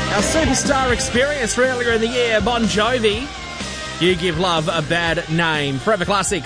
Our superstar experience for earlier in the year, Bon Jovi. You Give Love a Bad Name. Forever Classic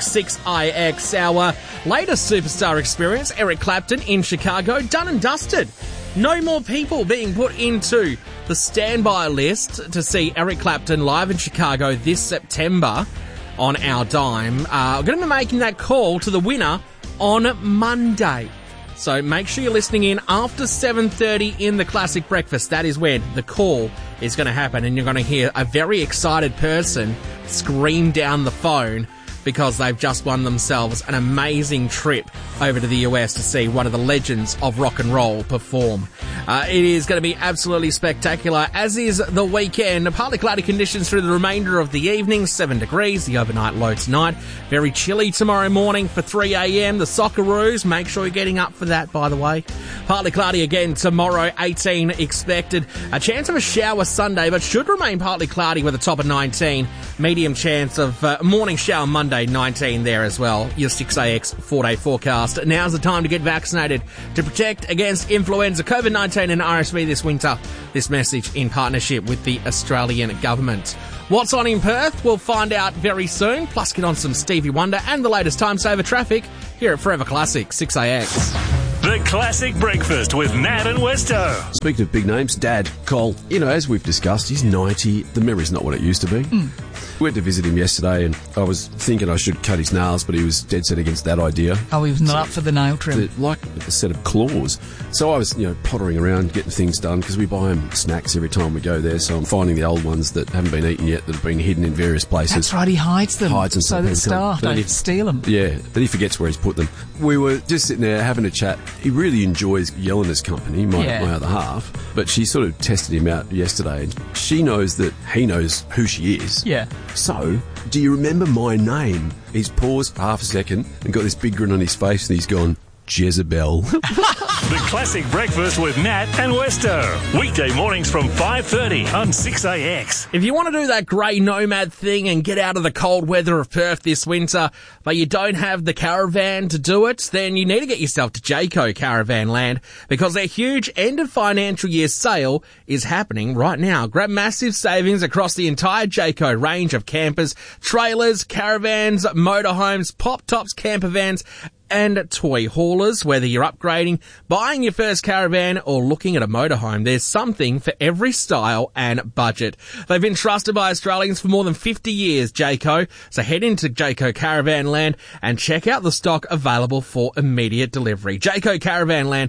6IX. Our latest superstar experience, Eric Clapton in Chicago, done and dusted. No more people being put into the standby list to see Eric Clapton live in Chicago this September on our dime. We're going to be making that call to the winner on Monday. So make sure you're listening in after 7:30 in the Classic Breakfast. That is when the call is going to happen, and you're going to hear a very excited person scream down the phone because they've just won themselves an amazing trip over to the US to see one of the legends of rock and roll perform. It is going to be absolutely spectacular, as is the weekend. Partly cloudy conditions through the remainder of the evening, 7 degrees, the overnight low tonight. Very chilly tomorrow morning for 3 a.m. The Socceroos, make sure you're getting up for that, by the way. Partly cloudy again tomorrow, 18 expected. A chance of a shower Sunday, but should remain partly cloudy with a top of 19. Medium chance of morning shower Monday, 19 there as well. Your 6AX 4-day forecast. Now's the time to get vaccinated to protect against influenza, COVID-19 and RSV this winter. This message in partnership with the Australian government. What's on in Perth? We'll find out very soon. Plus get on some Stevie Wonder and the latest time saver traffic here at Forever Classic 6AX. The Classic Breakfast with Nat and Westo. Speaking of big names, Dad, Cole, as we've discussed, he's 90. The memory's not what it used to be. We went to visit him yesterday, and I was thinking I should cut his nails, but he was dead set against that idea. Oh, he was not up for the nail trim. Like a set of claws. So I was, pottering around, getting things done, because we buy him snacks every time we go there, so I'm finding the old ones that haven't been eaten yet that have been hidden in various places. That's right, he hides them so that staff don't steal them. Yeah, then he forgets where he's put them. We were just sitting there having a chat. He really enjoys Yelena's company, my other half, but she sort of tested him out yesterday, and she knows that he knows who she is. Yeah. So, do you remember my name? He's paused half a second and got this big grin on his face, and he's gone, Jezebel. The Classic Breakfast with Nat and Westo. Weekday mornings from 5:30 on 6AX. If you want to do that grey nomad thing and get out of the cold weather of Perth this winter, but you don't have the caravan to do it, then you need to get yourself to Jayco Caravan Land, because their huge end of financial year sale is happening right now. Grab massive savings across the entire Jayco range of campers, trailers, caravans, motorhomes, pop-tops, camper vans, and toy haulers. Whether you're upgrading, buying your first caravan, or looking at a motorhome, there's something for every style and budget. They've been trusted by Australians for more than 50 years, Jayco. So head into Jayco Caravan Land and check out the stock available for immediate delivery. Jayco Caravan Land,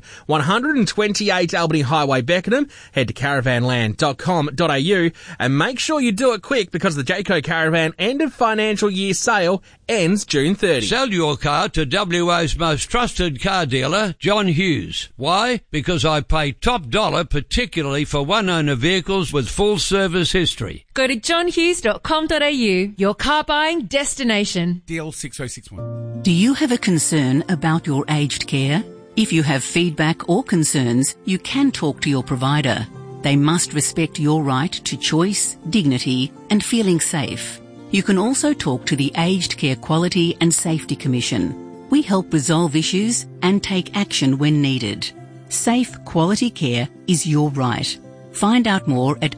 128 Albany Highway, Beckenham. Head to caravanland.com.au and make sure you do it quick, because the Jayco Caravan end of financial year sale ends June 30. Sell your car to WA's most trusted car dealer, John Hughes. Why? Because I pay top dollar, particularly for one-owner vehicles with full service history. Go to johnhughes.com.au, your car buying destination. DL 6061. Do you have a concern about your aged care? If you have feedback or concerns, you can talk to your provider. They must respect your right to choice, dignity, and feeling safe. You can also talk to the Aged Care Quality and Safety Commission. We help resolve issues and take action when needed. Safe, quality care is your right. Find out more at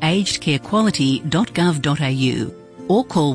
agedcarequality.gov.au or call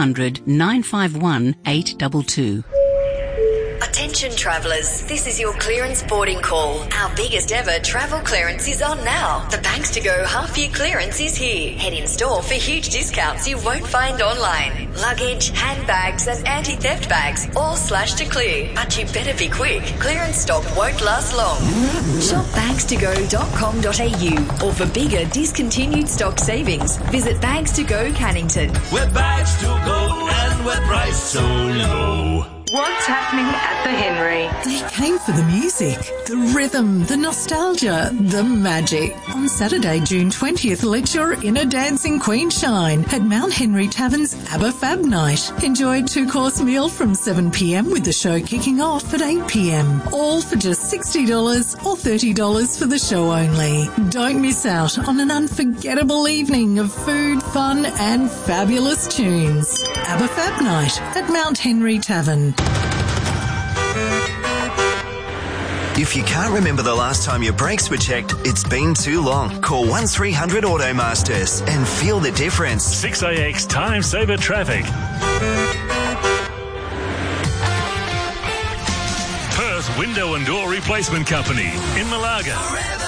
1-800-951-822. Attention travellers, this is your clearance boarding call. Our biggest ever travel clearance is on now. The Banks to Go half-year clearance is here. Head in store for huge discounts you won't find online. Luggage, handbags and anti-theft bags all slashed to clear. But you better be quick. Clearance stock won't last long. Shop bagstogo.com.au, or for bigger discontinued stock savings, visit Bags to Go Cannington. We're Bags to Go and we're priced so low. What's happening at the Henry? They came for the music, the rhythm, the nostalgia, the magic. On Saturday, June 20th, let your inner dancing queen shine at Mount Henry Tavern's ABBA Fab Night. Enjoy a 2-course meal from 7 p.m. with the show kicking off at 8 p.m. All for just $60 or $30 for the show only. Don't miss out on an unforgettable evening of food, fun and fabulous tunes. ABBA Fab Night at Mount Henry Tavern. If you can't remember the last time your brakes were checked, it's been too long. Call 1300 Automasters and feel the difference. 6AX Time Saver Traffic. Perth Window and Door Replacement Company in Malaga.